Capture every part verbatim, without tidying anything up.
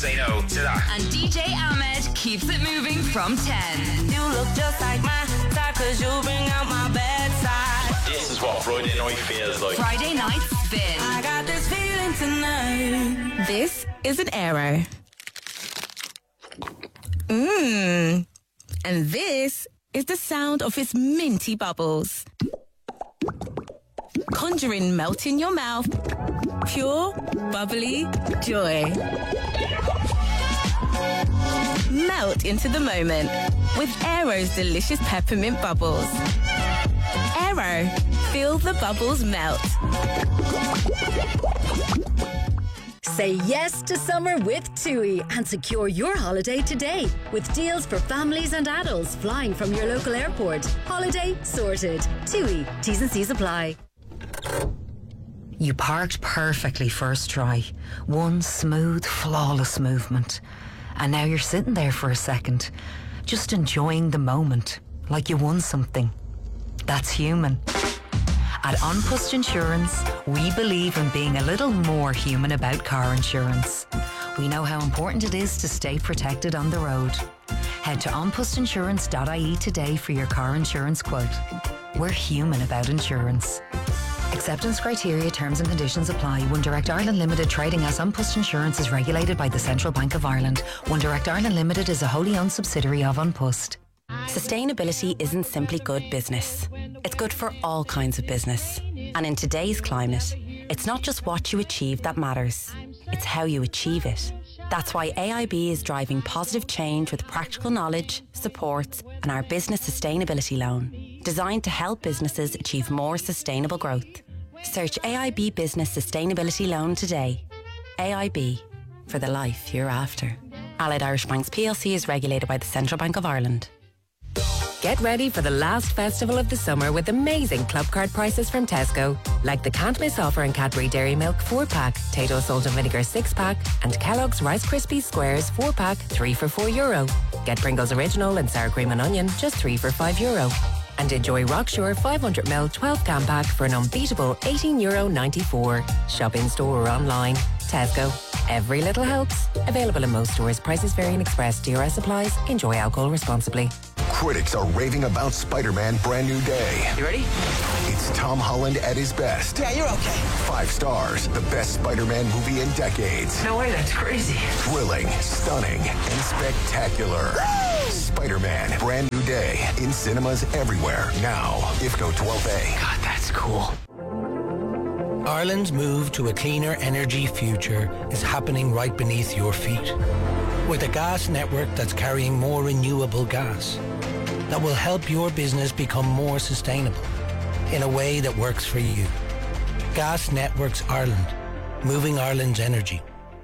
say no to that. And D J Ahmed keeps it moving from ten. You look just like my type, cause you bring out my bad side. This is what Friday night feels like. Friday Night Spin. I got this feeling tonight. This is an Aero. Mmm. And this is the sound of its minty bubbles. Conjuring melt in your mouth. Pure, bubbly joy. Melt into the moment with Aero's delicious peppermint bubbles. Aero, feel the bubbles melt. Say yes to summer with TUI and secure your holiday today with deals for families and adults flying from your local airport. Holiday sorted. TUI. T's and C's apply. You parked perfectly first try. One smooth, flawless movement. And now you're sitting there for a second, just enjoying the moment, like you won something. That's human. At An Post Insurance, we believe in being a little more human about car insurance. We know how important it is to stay protected on the road. Head to an post insurance dot I E today for your car insurance quote. We're human about insurance. Acceptance criteria, terms and conditions apply. One Direct Ireland Limited, trading as An Post Insurance, is regulated by the Central Bank of Ireland. One Direct Ireland Limited is a wholly owned subsidiary of An Post. Sustainability isn't simply good business. It's good for all kinds of business. And in today's climate, it's not just what you achieve that matters. It's how you achieve it. That's why A I B is driving positive change with practical knowledge, support, and our business sustainability loan, designed to help businesses achieve more sustainable growth. Search A I B Business Sustainability Loan today. A I B, for the life you're after. Allied Irish Banks P L C is regulated by the Central Bank of Ireland. Get ready for the last festival of the summer with amazing club card prices from Tesco. Like the can't miss offer on Cadbury Dairy Milk four pack, Tayto Salt and Vinegar six pack, and Kellogg's Rice Krispies Squares four pack, three for four euro. Get Pringles Original and Sour Cream and Onion, just three for five euro. And enjoy Rockshore five hundred milliliter twelve can pack for an unbeatable eighteen euro ninety-four. Shop in store or online. Tesco. Every little helps. Available in most stores. Prices vary and express. D R S applies. Enjoy alcohol responsibly. Critics are raving about Spider-Man Brand New Day. You ready? It's Tom Holland at his best. Yeah, you're okay. Five stars. The best Spider-Man movie in decades. No way, that's crazy. Thrilling, stunning, and spectacular. Woo! Spider-Man Brand New Day. In cinemas everywhere. Now, I F C O twelve A. God, that's cool. Ireland's move to a cleaner energy future is happening right beneath your feet. With a gas network that's carrying more renewable gas that will help your business become more sustainable in a way that works for you. Gas Networks Ireland, moving Ireland's energy.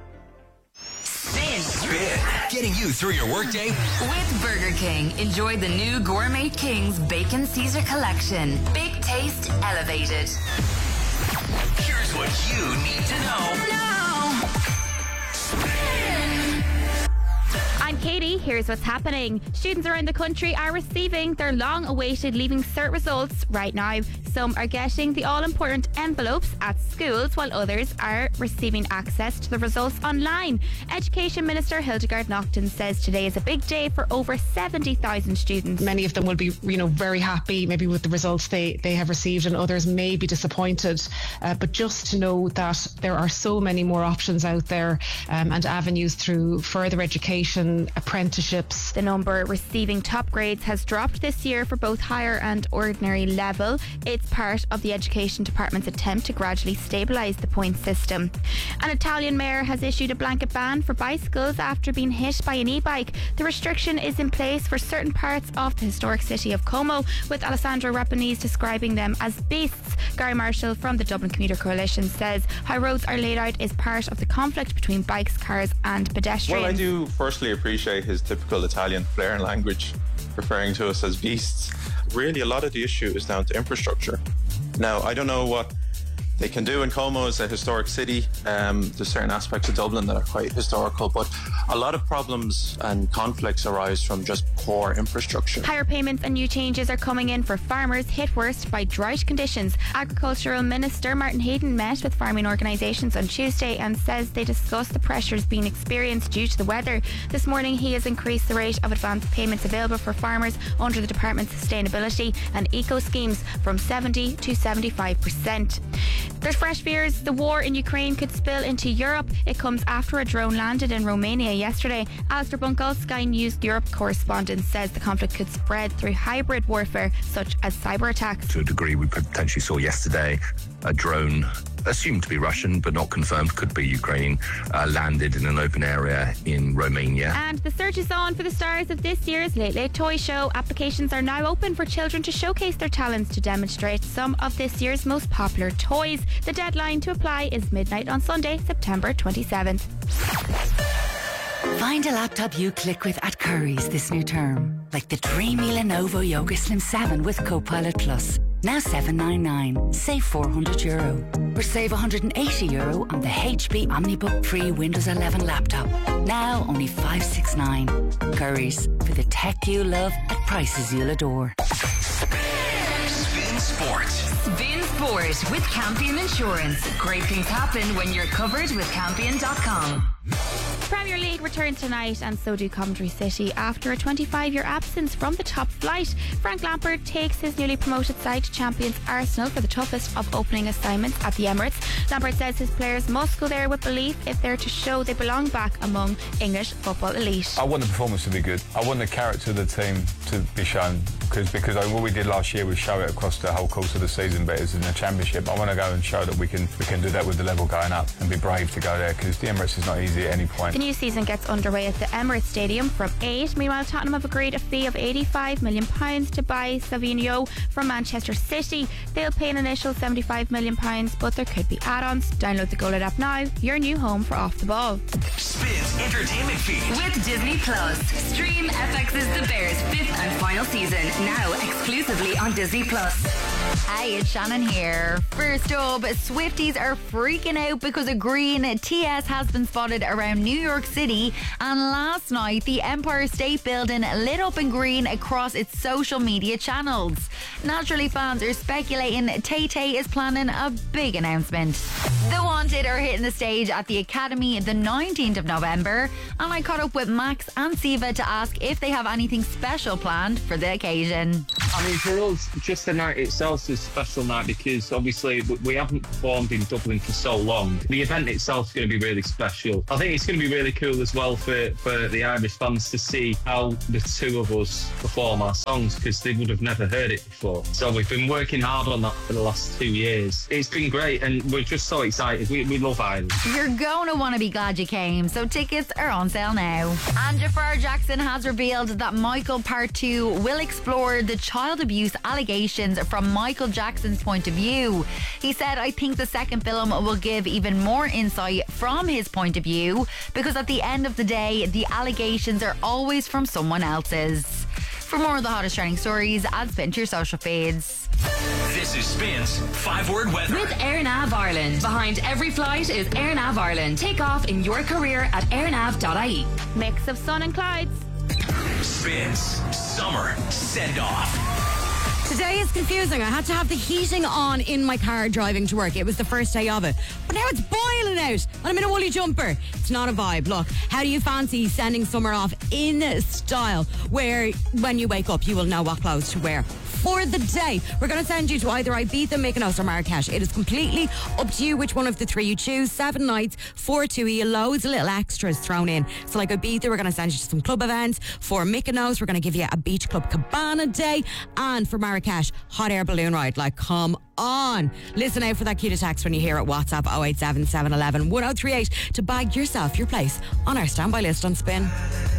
Spin. Spin. Getting you through your workday. With Burger King, enjoy the new Gourmet Kings Bacon Caesar Collection. Big taste elevated. Here's what you need to know. Now. Spin. I'm Katie. Here's what's happening. Students around the country are receiving their long-awaited Leaving Cert results right now. Some are getting the all-important envelopes at schools, while others are receiving access to the results online. Education Minister Hildegard Naughton says today is a big day for over seventy thousand students. Many of them will be, you know, very happy maybe with the results they, they have received, and others may be disappointed. Uh, but just to know that there are so many more options out there um, and avenues through further education, apprenticeships. The number receiving top grades has dropped this year for both higher and ordinary level. It's part of the Education Department's attempt to gradually stabilise the point system. An Italian mayor has issued a blanket ban for bicycles after being hit by an e-bike. The restriction is in place for certain parts of the historic city of Como, with Alessandro Rappanese describing them as beasts. Gary Marshall from the Dublin Commuter Coalition says how roads are laid out is part of the conflict between bikes, cars and pedestrians. Well, I do firstly appreciate his typical Italian flair and language, referring to us as beasts. Really, a lot of the issue is down to infrastructure. Now, I don't know what they can do. And Como is a historic city. Um, there's certain aspects of Dublin that are quite historical, but a lot of problems and conflicts arise from just poor infrastructure. Higher payments and new changes are coming in for farmers hit worst by drought conditions. Agricultural Minister Martin Hayden met with farming organisations on Tuesday and says they discussed the pressures being experienced due to the weather. This morning he has increased the rate of advance payments available for farmers under the Department's sustainability and eco schemes from seventy to seventy-five percent. There's fresh fears the war in Ukraine could spill into Europe. It comes after a drone landed in Romania yesterday. Alistair Bunkle, Sky News Europe correspondent, says the conflict could spread through hybrid warfare such as cyber attacks. To a degree, we potentially saw yesterday a drone assumed to be Russian but not confirmed, could be Ukrainian, uh, landed in an open area in Romania. And the search is on for the stars of this year's Late Late Toy Show. Applications are now open for children to showcase their talents to demonstrate some of this year's most popular toys. The deadline to apply is midnight on Sunday, September twenty-seventh. Find a laptop you click with at Curry's this new term, like the dreamy Lenovo Yoga Slim seven with Copilot Plus. Now seven ninety-nine, save four hundred euro. Or save one hundred eighty euro on the H P OmniBook Free Windows eleven laptop. Now only five sixty-nine. Curry's, for the tech you love at prices you'll adore. Spin Sport. Spin Sport with Campion Insurance. Great things happen when you're covered with Campion dot com. Premier League returns tonight, and so do Coventry City after a twenty-five-year absence from the top flight. Frank Lampard takes his newly promoted side to champions Arsenal for the toughest of opening assignments at the Emirates. Lampard says his players must go there with belief if they're to show they belong back among English football elite. I want the performance to be good. I want the character of the team to be shown, because because what we did last year was show it across the whole course of the season, but it's in the Championship. I want to go and show that we can we can do that with the level going up and be brave to go there, because the Emirates is not easy at any point. The new season gets underway at the Emirates Stadium from eight. Meanwhile, Tottenham have agreed a fee of eighty-five million pounds to buy Savinho from Manchester City. They'll pay an initial seventy-five million pounds, but there could be add-ons. Download the GoLoad app now, your new home for Off the Ball. Spins Entertainment Feed. With Disney Plus. Stream F X's The Bears' fifth and final season, now exclusively on Disney Plus. Hey, it's Shannon here. First up, Swifties are freaking out because a green T S has been spotted around New York City, and last night the Empire State Building lit up in green across its social media channels. Naturally, fans are speculating Tay-Tay is planning a big announcement. The Wanted are hitting the stage at the Academy the nineteenth of November, and I caught up with Max and Siva to ask if they have anything special planned for the occasion. I mean, for us, just the night itself is a special night because obviously we haven't performed in Dublin for so long. The event itself is going to be really special. I think it's going to be really cool as well for, for the Irish fans to see how the two of us perform our songs, because they would have never heard it before. So we've been working hard on that for the last two years. It's been great and we're just so excited. We, we love Ireland. You're going to want to be glad you came, so tickets are on sale now. And Jafar Jackson has revealed that Michael Part two will explore the child abuse allegations from Michael Jackson's point of view. He said, I think the second film will give even more insight from his point of view, because at the end of the day, the allegations are always from someone else's. For more of the hottest trending stories, add Spin to your social feeds. This is Spin's five-word weather. With AirNav Ireland. Behind every flight is AirNav Ireland. Take off in your career at airnav dot I E. Mix of sun and clouds. Spin's summer send-off. Today is confusing. I had to have the heating on in my car driving to work. It was the first day of it. But now it's boiling out and I'm in a woolly jumper. It's not a vibe. Look, how do you fancy sending summer off in style, where when you wake up you will know what clothes to wear for the day? We're going to send you to either Ibiza, Mykonos or Marrakesh. It is completely up to you which one of the three you choose. Seven nights, four two E, loads of little extras thrown in. So like Ibiza, we're going to send you to some club events. For Mykonos, we're going to give you a beach club cabana day. And for Marrakesh, hot air balloon ride. Like, come on. Listen out for that cue to text when you hear it. WhatsApp oh eight seven, seven one one, one oh three eight to bag yourself your place on our standby list on Spin.